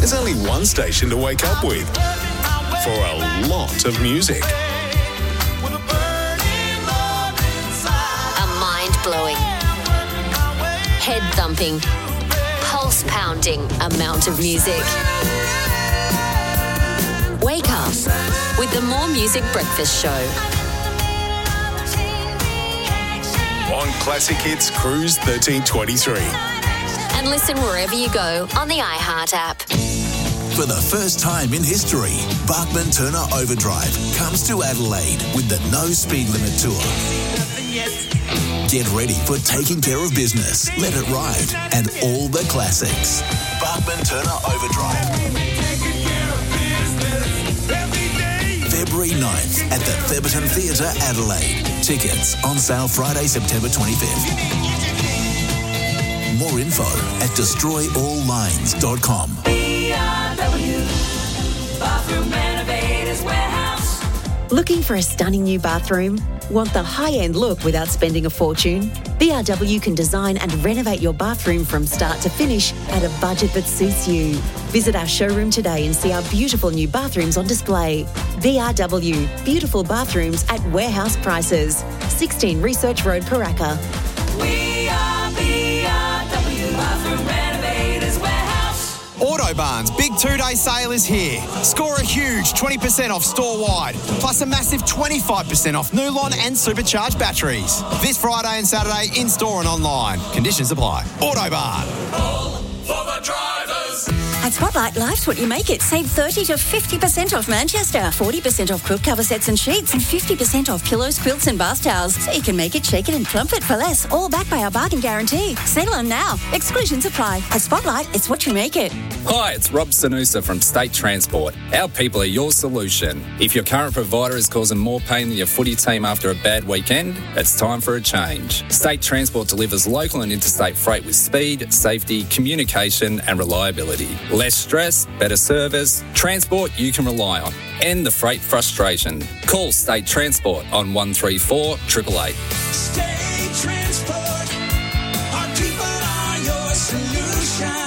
There's only one station to wake up with for a lot of music. A mind-blowing, head-thumping, pulse-pounding amount of music. Wake up with the More Music Breakfast Show. On Classic Hits Cruise 1323. And listen wherever you go on the iHeart app. For the first time in history, Bachman Turner Overdrive comes to Adelaide with the No Speed Limit Tour. Get ready for Taking Care of Business, Let It Ride, and all the classics. Bachman Turner Overdrive. February 9th at the Theberton Theatre, Adelaide. Tickets on sale Friday, September 25th. More info at destroyalllines.com. Bathroom Renovators Warehouse. Looking for a stunning new bathroom? Want the high-end look without spending a fortune? BRW can design and renovate your bathroom from start to finish at a budget that suits you. Visit our showroom today and see our beautiful new bathrooms on display. BRW, beautiful bathrooms at warehouse prices. 16 Research Road, Paraka. We are BRW Bathroom Renovators Warehouse. Autobarn's big two-day sale is here. Score a huge 20% off store-wide, plus a massive 25% off Nulon and supercharged batteries. This Friday and Saturday in-store and online. Conditions apply. Autobarn. All for the drivers. At Spotlight, life's what you make it. Save 30 to 50% off Manchester, 40% off quilt cover sets and sheets, and 50% off pillows, quilts and bath towels. So you can make it, shake it and plump it for less, all backed by our bargain guarantee. Settle on now. Exclusions apply. At Spotlight, it's what you make it. Hi, it's Rob Sanusa from State Transport. Our people are your solution. If your current provider is causing more pain than your footy team after a bad weekend, it's time for a change. State Transport delivers local and interstate freight with speed, safety, communication and reliability. Less stress, better service, transport you can rely on. End the freight frustration. Call State Transport on 134 888. State Transport. Our people are your solution.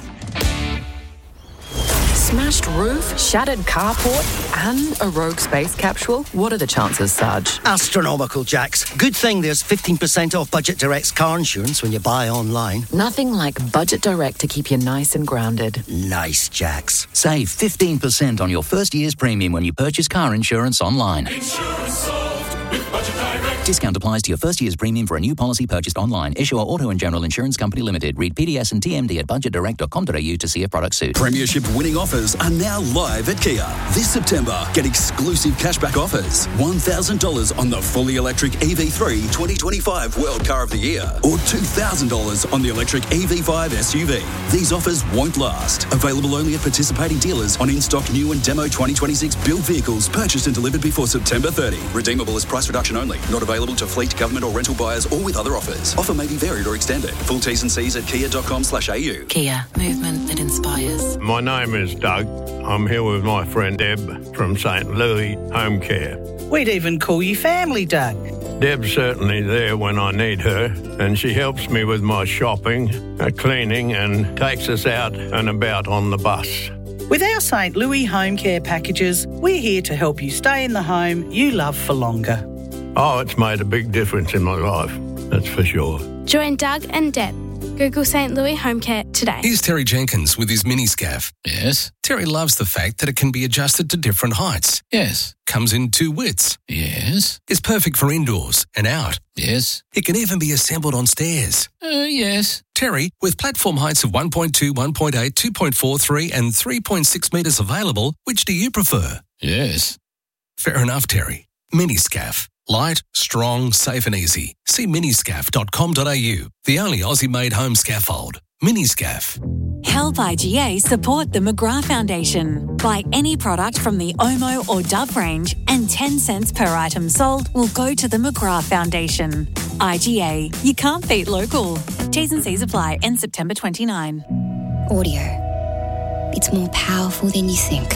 Smashed roof, shattered carport, and a rogue space capsule? What are the chances, Sarge? Astronomical, Jax. Good thing there's 15% off Budget Direct's car insurance when you buy online. Nothing like Budget Direct to keep you nice and grounded. Nice, Jax. Save 15% on your first year's premium when you purchase car insurance online. Insurance solved with Budget Direct. Discount applies to your first year's premium for a new policy purchased online. Issuer Auto and General Insurance Company Limited. Read PDS and TMD at budgetdirect.com.au to see if product suit. Premiership winning offers are now live at Kia. This September, get exclusive cashback offers. $1,000 on the fully electric EV3 2025 World Car of the Year, or $2,000 on the electric EV5 SUV. These offers won't last. Available only at participating dealers on in-stock new and demo 2026 built vehicles purchased and delivered before September 30. Redeemable as price reduction only. Not available to fleet, government or rental buyers or with other offers. Offer may be varied or extended. Full T's and C's at kia.com/au. Kia, movement that inspires. My name is Doug. I'm here with my friend Deb from St. Louis Home Care. We'd even call you family, Doug. Deb's certainly there when I need her, and she helps me with my shopping, cleaning, and takes us out and about on the bus. With our St. Louis Home Care packages, we're here to help you stay in the home you love for longer. Oh, it's made a big difference in my life, that's for sure. Join Doug and Deb. Google St. Louis Home Care today. Here's Terry Jenkins with his mini scaff. Yes? Terry loves the fact that it can be adjusted to different heights. Yes. Comes in 2 widths. Yes. It's perfect for indoors and out. Yes. It can even be assembled on stairs. Yes. Terry, with platform heights of 1.2, 1.8, 2.43 and 3.6 metres available, which do you prefer? Yes. Fair enough, Terry. Mini scaff. Light, strong, safe and easy. See miniscaff.com.au, the only Aussie-made home scaffold. Miniscaff. Help IGA support the McGrath Foundation. Buy any product from the Omo or Dove range and 10 cents per item sold will go to the McGrath Foundation. IGA, you can't beat local. T's and C's apply. End September 29. Audio. It's more powerful than you think.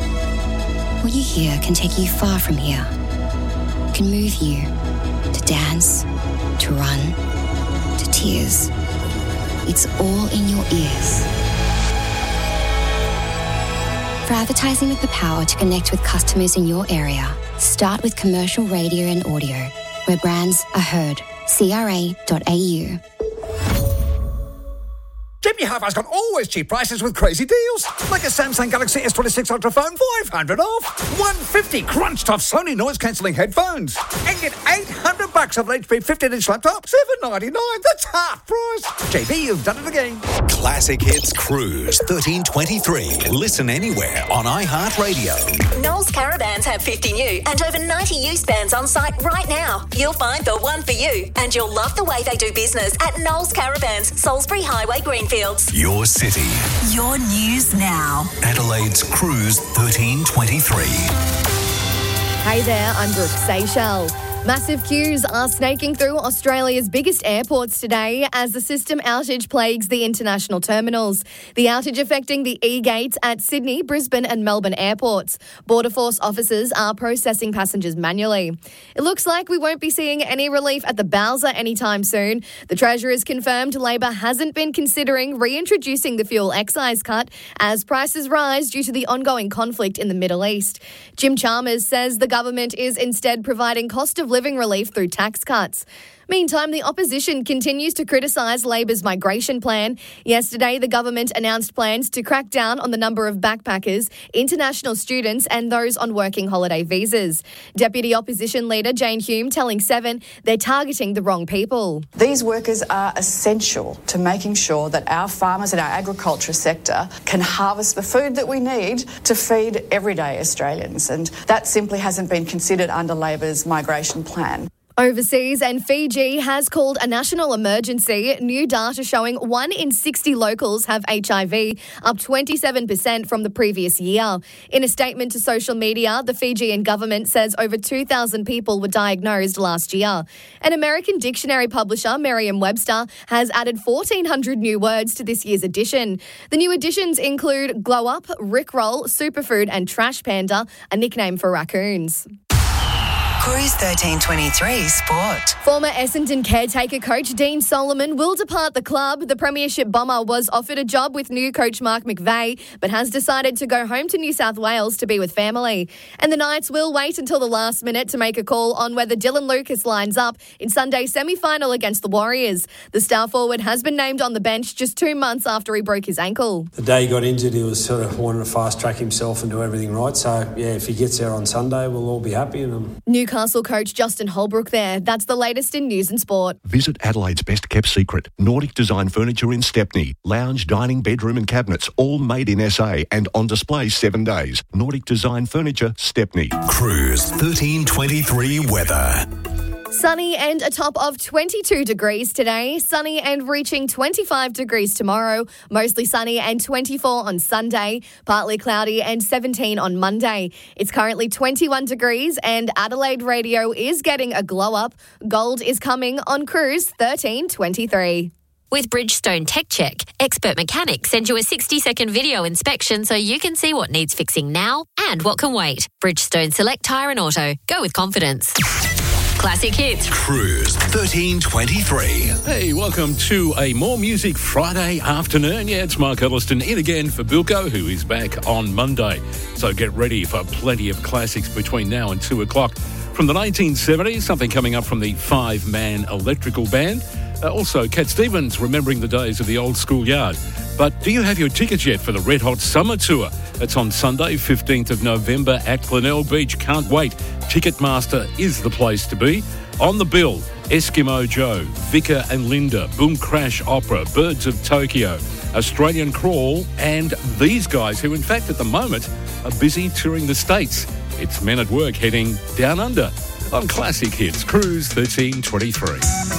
What you hear can take you far from here. Can move you to dance, to run, to tears. It's all in your ears. For advertising with the power to connect with customers in your area, start with commercial radio and audio, where brands are heard. CRA.au. Jimmy Hi-Fi's got always cheap prices with crazy deals. Like a Samsung Galaxy S26 Ultra phone, $500 off. $150 crunched off Sony noise-cancelling headphones. And get $800 of an HP 15-inch laptop, $799. That's half price. JB, you've done it again. Classic Hits Cruise 1323. Listen anywhere on iHeartRadio. Knowles Caravans have 50 new and over 90 used vans on site right now. You'll find the one for you, and you'll love the way they do business at Knowles Caravans, Salisbury Highway, Greenfields. Your city. Your news now. Adelaide's Cruise 1323. Hey there, I'm Brooke Seychelles. Massive queues are snaking through Australia's biggest airports today as the system outage plagues the international terminals. The outage affecting the E-gates at Sydney, Brisbane and Melbourne airports. Border Force officers are processing passengers manually. It looks like we won't be seeing any relief at the Bowser anytime soon. The Treasurer's confirmed Labor hasn't been considering reintroducing the fuel excise cut as prices rise due to the ongoing conflict in the Middle East. Jim Chalmers says the government is instead providing cost of living relief through tax cuts. Meantime, the opposition continues to criticise Labor's migration plan. Yesterday, the government announced plans to crack down on the number of backpackers, international students and those on working holiday visas. Deputy Opposition Leader Jane Hume telling Seven they're targeting the wrong people. These workers are essential to making sure that our farmers and our agriculture sector can harvest the food that we need to feed everyday Australians, and that simply hasn't been considered under Labor's migration plan. Overseas, and Fiji has called a national emergency. New data showing 1 in 60 locals have HIV, up 27% from the previous year. In a statement to social media, the Fijian government says over 2,000 people were diagnosed last year. An American dictionary publisher, Merriam-Webster, has added 1,400 new words to this year's edition. The new additions include glow up, rickroll, superfood and trash panda, a nickname for raccoons. Cruise 1323 Sport. Former Essendon caretaker coach Dean Solomon will depart the club. The Premiership bomber was offered a job with new coach Mark McVeigh, but has decided to go home to New South Wales to be with family. And the Knights will wait until the last minute to make a call on whether Dylan Lucas lines up in Sunday's semi-final against the Warriors. The star forward has been named on the bench just 2 months after he broke his ankle. The day he got injured, he was sort of wanting to fast-track himself and do everything right. So, yeah, if he gets there on Sunday, we'll all be happy. And Newcastle coach Justin Holbrook there. That's the latest in news and sport. Visit Adelaide's best kept secret. Nordic Design Furniture in Stepney. Lounge, dining, bedroom and cabinets, all made in SA and on display 7 days. Nordic Design Furniture, Stepney. Cruise 1323 weather. Sunny and a top of 22 degrees today. Sunny and reaching 25 degrees tomorrow. Mostly sunny and 24 on Sunday. Partly cloudy and 17 on Monday. It's currently 21 degrees and Adelaide Radio is getting a glow up. Gold is coming on Cruise 1323. With Bridgestone Tech Check, expert mechanics send you a 60-second video inspection so you can see what needs fixing now and what can wait. Bridgestone Select Tyre and Auto. Go with confidence. Classic Hits. Cruise 1323. Hey, welcome to a More Music Friday afternoon. Yeah, it's Mark Elliston in again for Bilko, who is back on Monday. So get ready for plenty of classics between now and 2 o'clock. From the 1970s, something coming up from the Five-Man Electrical Band. Also, Cat Stevens remembering the days of the old schoolyard. But do you have your tickets yet for the Red Hot Summer Tour? It's on Sunday, 15th of November at Glenelg Beach. Can't wait. Ticketmaster is the place to be. On the bill, Eskimo Joe, Vicar and Linda, Boom Crash Opera, Birds of Tokyo, Australian Crawl, and these guys who, in fact, at the moment, are busy touring the States. It's Men at Work heading down under on Classic Hits, Cruise 1323.